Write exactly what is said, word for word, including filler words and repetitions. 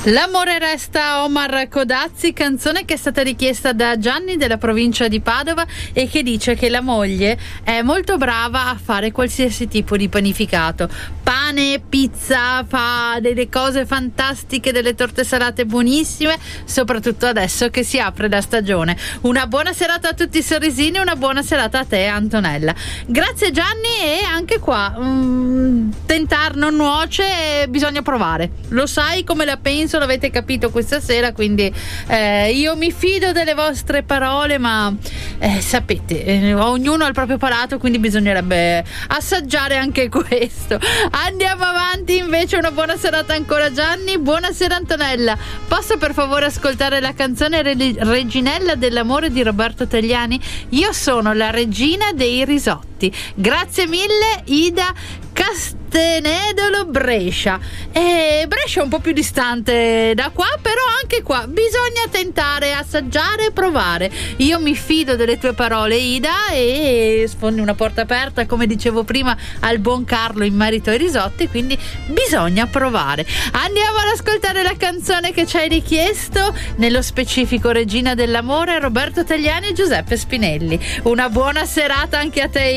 L'amore resta, Omar Codazzi, canzone che è stata richiesta da Gianni della provincia di Padova e che dice che la moglie è molto brava a fare qualsiasi tipo di panificato, pane, pizza, fa delle cose fantastiche, delle torte salate buonissime, soprattutto adesso che si apre la stagione. Una buona serata a tutti i sorrisini, una buona serata a te, Antonella. Grazie Gianni, e anche qua mm, tentar non nuoce, bisogna provare, lo sai come la penso, l'avete capito questa sera, quindi eh, io mi fido delle vostre parole, ma eh, sapete, eh, ognuno ha il proprio palato, quindi bisognerebbe assaggiare anche questo. Andiamo avanti invece, una buona serata ancora Gianni, buonasera Antonella, posso per favore ascoltare la canzone Re- Reginella dell'amore di Roberto Tagliani? Io sono la regina dei risotti. Grazie mille Ida Castenedolo, Brescia. E Brescia è un po' più distante da qua, però anche qua bisogna tentare, assaggiare e provare. Io mi fido delle tue parole Ida, e sfondi una porta aperta, come dicevo prima, al buon Carlo in merito ai risotti, quindi bisogna provare. Andiamo ad ascoltare la canzone che ci hai richiesto, nello specifico Regina dell'amore, Roberto Tagliani e Giuseppe Spinelli. Una buona serata anche a te